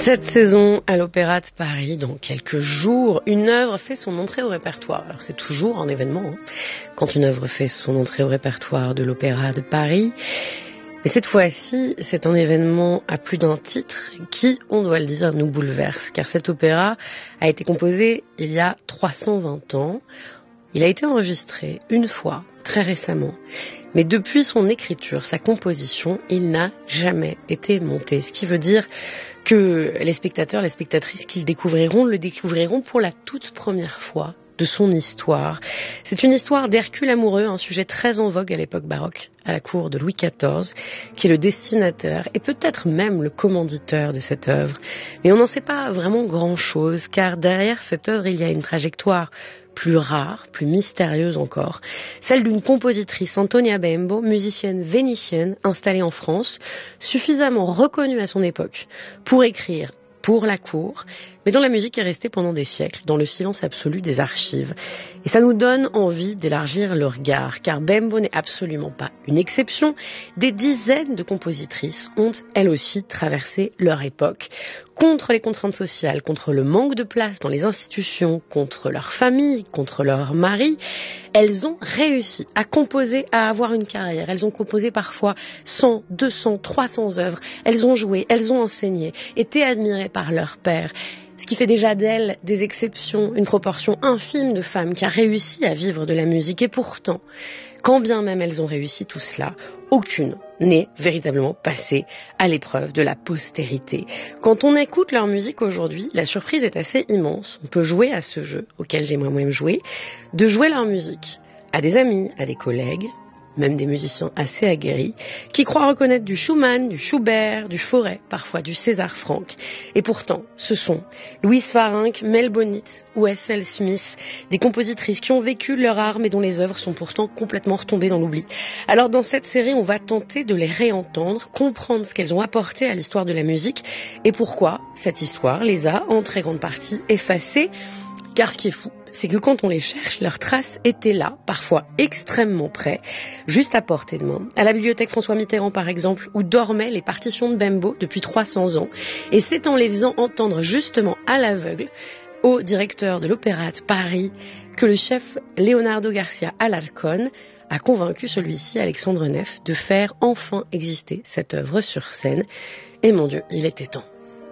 Cette saison, à l'Opéra de Paris, dans quelques jours, une œuvre fait son entrée au répertoire. Alors c'est toujours un événement, quand une œuvre fait son entrée au répertoire de l'Opéra de Paris. Mais cette fois-ci, c'est un événement à plus d'un titre qui, on doit le dire, nous bouleverse. Car cet opéra a été composé il y a 320 ans. Il a été enregistré une fois, très récemment. Mais depuis son écriture, sa composition, il n'a jamais été monté. Ce qui veut dire que les spectateurs, les spectatrices qui le découvriront pour la toute première fois de son histoire. C'est une histoire d'Hercule amoureux, un sujet très en vogue à l'époque baroque, à la cour de Louis XIV, qui est le destinataire et peut-être même le commanditeur de cette œuvre. Mais on n'en sait pas vraiment grand-chose, car derrière cette œuvre, il y a une trajectoire plus rare, plus mystérieuse encore, celle d'une compositrice, Antonia Bembo, musicienne vénitienne installée en France, suffisamment reconnue à son époque pour écrire pour la cour, mais dont la musique est restée pendant des siècles dans le silence absolu des archives. Et ça nous donne envie d'élargir le regard, car Bembo n'est absolument pas une exception. Des dizaines de compositrices ont, elles aussi, traversé leur époque, contre les contraintes sociales, contre le manque de place dans les institutions, contre leur famille, contre leur mari. Elles ont réussi à composer, à avoir une carrière. Elles ont composé parfois 100, 200, 300 œuvres. Elles ont joué, elles ont enseigné, été admirées par leur père. Ce qui fait déjà d'elles des exceptions, une proportion infime de femmes qui a réussi à vivre de la musique. Et pourtant, quand bien même elles ont réussi tout cela, aucune n'est véritablement passée à l'épreuve de la postérité. Quand on écoute leur musique aujourd'hui, la surprise est assez immense. On peut jouer à ce jeu, auquel j'ai moi-même joué, de jouer leur musique à des amis, à des collègues, même des musiciens assez aguerris, qui croient reconnaître du Schumann, du Schubert, du Fauré, parfois du César Franck. Et pourtant, ce sont Louise Farinck, Mel Bonit ou S.L. Smith, des compositrices qui ont vécu leur art, mais dont les œuvres sont pourtant complètement retombées dans l'oubli. Alors dans cette série, on va tenter de les réentendre, comprendre ce qu'elles ont apporté à l'histoire de la musique, et pourquoi cette histoire les a, en très grande partie, effacées. Car ce qui est fou, c'est que quand on les cherche, leurs traces étaient là, parfois extrêmement près, juste à portée de main. À la bibliothèque François Mitterrand, par exemple, où dormaient les partitions de Bembo depuis 300 ans. Et c'est en les faisant entendre justement à l'aveugle au directeur de l'Opéra de Paris que le chef Leonardo Garcia Alarcón a convaincu celui-ci, Alexandre Neff, de faire enfin exister cette œuvre sur scène. Et mon Dieu, il était temps.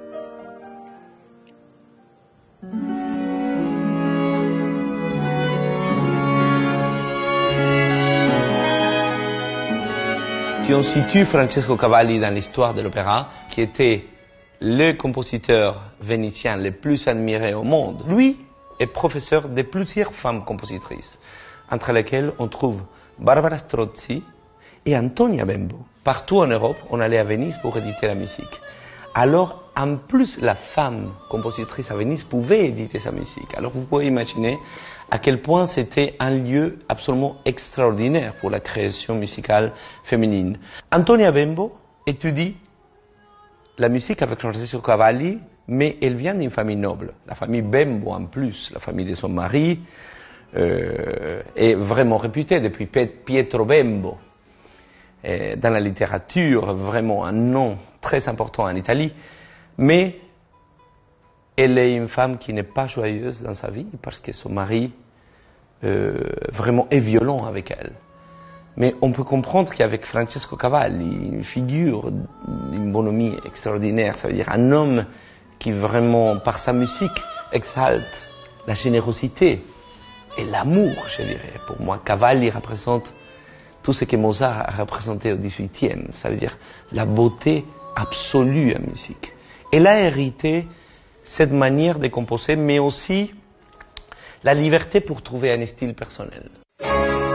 Si on situe Francesco Cavalli dans l'histoire de l'opéra, qui était le compositeur vénitien le plus admiré au monde, lui est professeur de plusieurs femmes compositrices, entre lesquelles on trouve Barbara Strozzi et Antonia Bembo. Partout en Europe, on allait à Venise pour éditer la musique. Alors, en plus, la femme compositrice à Venise pouvait éditer sa musique. Alors, vous pouvez imaginer à quel point c'était un lieu absolument extraordinaire pour la création musicale féminine. Antonia Bembo étudie la musique avec Francesco Cavalli, mais elle vient d'une famille noble. La famille Bembo en plus, la famille de son mari, est vraiment réputée depuis Pietro Bembo. Dans la littérature, vraiment un nom très important en Italie, mais elle est une femme qui n'est pas joyeuse dans sa vie parce que son mari vraiment est violent avec elle. Mais on peut comprendre qu'avec Francesco Cavalli, une figure d'une bonhomie extraordinaire, ça veut dire un homme qui vraiment, par sa musique, exalte la générosité et l'amour, je dirais. Pour moi, Cavalli représente tout ce que Mozart a représenté au XVIIIe, ça veut dire la beauté absolue en musique. Elle a hérité cette manière de composer, mais aussi la liberté pour trouver un style personnel.